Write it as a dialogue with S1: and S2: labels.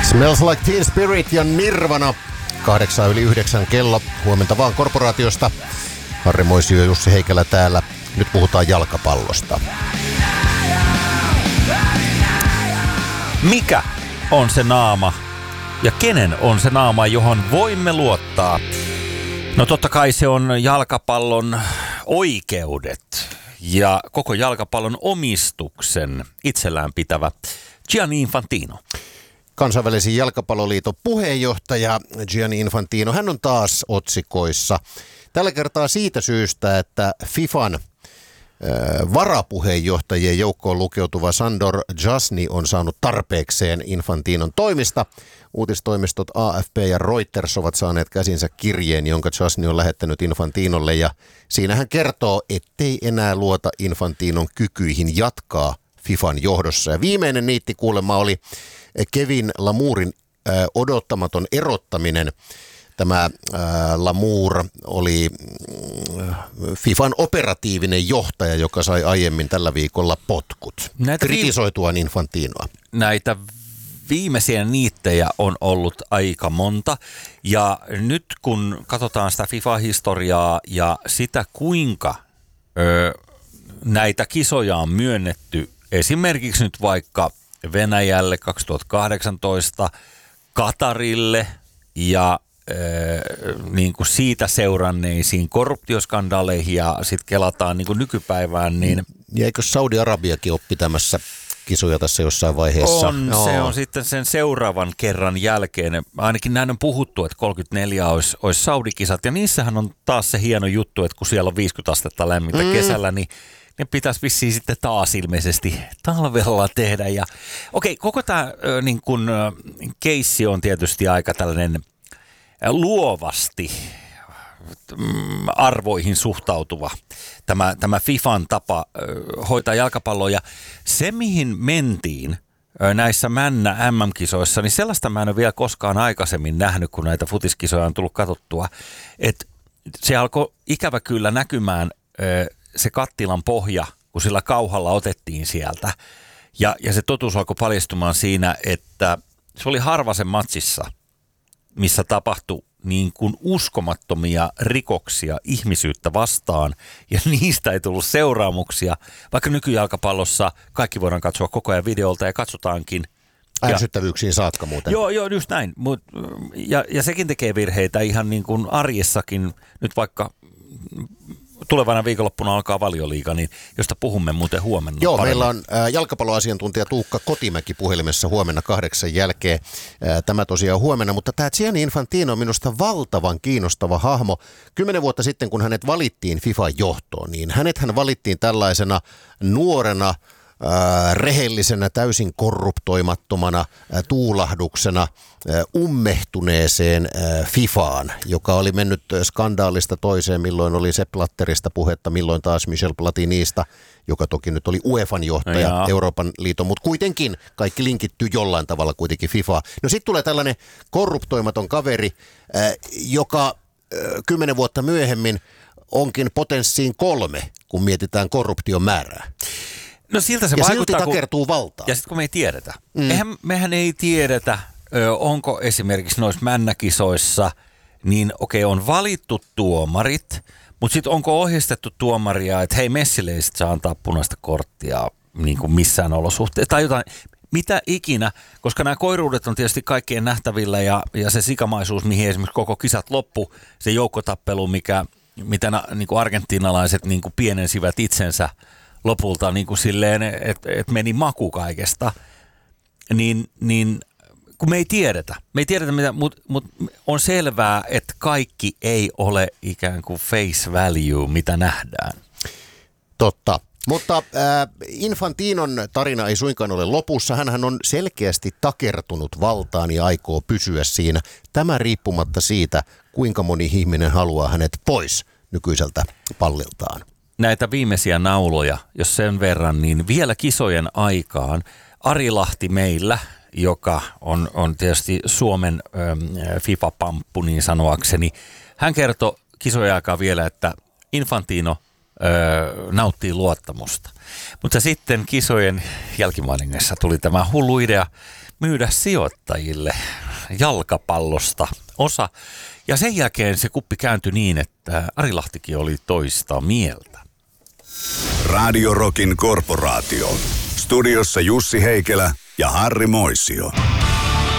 S1: Smells Like Teen Spirit ja Nirvana. 8:09 kello. Huomenta vaan korporaatiosta. Harri Moisio ja Jussi Heikelä täällä. Nyt puhutaan jalkapallosta.
S2: Mikä on se naama ja kenen on se naama, johon voimme luottaa? No totta kai se on jalkapallon oikeudet ja koko jalkapallon omistuksen itsellään pitävä Gianni Infantino.
S1: Kansainvälisen jalkapalloliiton puheenjohtaja Gianni Infantino, hän on taas otsikoissa. Tällä kertaa siitä syystä, että FIFAn varapuheenjohtajien joukkoon lukeutuva Sandor Jasni on saanut tarpeekseen Infantinon toimista. Uutistoimistot AFP ja Reuters ovat saaneet käsinsä kirjeen, jonka Jasni on lähettänyt Infantinolle, ja siinä hän kertoo, ettei enää luota Infantinon kykyihin jatkaa FIFAn johdossa. Ja viimeinen niitti kuulemma oli Kevin Lamourin odottamaton erottaminen. Tämä Lamour oli FIFAn operatiivinen johtaja, joka sai aiemmin tällä viikolla potkut. Kritisoituaan Infantinoa.
S2: Näitä viimeisiä niittejä on ollut aika monta. Ja nyt kun katsotaan sitä FIFA-historiaa ja sitä, kuinka näitä kisoja on myönnetty esimerkiksi nyt vaikka Venäjälle 2018, Katarille ja niin kuin siitä seuranneisiin korruptioskandaaleihin ja sitten kelataan niin kuin nykypäivään. Niin
S1: ja eikö Saudi-Arabiakin ole pitämässä kisoja tässä jossain vaiheessa?
S2: Se on sitten sen seuraavan kerran jälkeen. Ainakin näin on puhuttu, että 34 olisi Saudi-kisat, ja niissähän on taas se hieno juttu, että kun siellä on 50 astetta lämmintä kesällä, niin ne pitäisi vissiin sitten taas ilmeisesti talvella tehdä. Ja okei, koko tämä niin kun keissi on tietysti aika tällainen luovasti arvoihin suhtautuva tämä FIFAn tapa hoitaa jalkapalloa. Ja se, mihin mentiin näissä männä MM-kisoissa, niin sellaista mä en ole vielä koskaan aikaisemmin nähnyt, kun näitä futiskisoja on tullut katsottua. Että se alkoi ikävä kyllä näkymään se kattilan pohja, kun sillä kauhalla otettiin sieltä. Ja se totuus alkoi paljastumaan siinä, että se oli harvasen matsissa, missä tapahtui niin kuin uskomattomia rikoksia ihmisyyttä vastaan, ja niistä ei tullut seuraamuksia, vaikka nykyjalkapallossa kaikki voidaan katsoa koko ajan videolta, ja katsotaankin.
S1: Ärsyttävyyksiin saakka muuten.
S2: Joo, just näin. Ja sekin tekee virheitä ihan niin kuin arjessakin, nyt vaikka tulevana viikonloppuna alkaa Valioliiga, niin josta puhumme muuten huomenna.
S1: Joo, paremmin. Meillä on jalkapalloasiantuntija Tuukka Kotimäki puhelimessa huomenna 8 jälkeen. Tämä tosiaan huomenna, mutta tämä Gianni Infantino on minusta valtavan kiinnostava hahmo. 10 vuotta sitten, kun hänet valittiin FIFAn johtoon, niin hänethän valittiin tällaisena nuorena, rehellisenä, täysin korruptoimattomana tuulahduksena ummehtuneeseen FIFAan, joka oli mennyt skandaalista toiseen, milloin oli Sepp Blatterista puhetta, milloin taas Michel Platinista, joka toki nyt oli UEFan johtaja, Euroopan liiton, mutta kuitenkin kaikki linkittyy jollain tavalla kuitenkin FIFAan. No sitten tulee tällainen korruptoimaton kaveri, joka 10 vuotta myöhemmin onkin potenssiin 3, kun mietitään korruption määrää.
S2: No siltä se
S1: ja
S2: vaikuttaa,
S1: silti takertuu valtaan.
S2: Ja sitten kun me ei tiedetä. Mehän ei tiedetä, onko esimerkiksi noissa männäkisoissa, niin okei, on valittu tuomarit, mutta sitten onko ohjeistettu tuomaria, että hei, Messille ei sit saa antaa punaista korttia niin kuin missään olosuhteessa tai jotain, mitä ikinä, koska nämä koiruudet on tietysti kaikkien nähtävillä ja se sikamaisuus, mihin esimerkiksi koko kisat loppu, se joukkotappelu, mitä niin kuin argentiinalaiset niin kuin pienensivät itsensä lopulta niin kuin silleen, että meni maku kaikesta, niin kun me ei tiedetä mitä, mutta on selvää, että kaikki ei ole ikään kuin face value, mitä nähdään.
S1: Totta. Mutta Infantinon tarina ei suinkaan ole lopussa. Hänhän on selkeästi takertunut valtaan ja aikoo pysyä siinä. Tämä riippumatta siitä, kuinka moni ihminen haluaa hänet pois nykyiseltä palliltaan.
S2: Näitä viimeisiä nauloja, jos sen verran, niin vielä kisojen aikaan Ari Lahti meillä, joka on tietysti Suomen FIFA-pamppu niin sanoakseni, hän kertoi kisojen aikaa vielä, että Infantino nauttii luottamusta. Mutta sitten kisojen jälkimainingeissa tuli tämä hullu idea, myydä sijoittajille jalkapallosta osa. Ja sen jälkeen se kuppi kääntyi niin, että Ari Lahtikin oli toista mieltä.
S3: Radio Rockin korporaatio. Studiossa Jussi Heikelä ja Harri Moisio.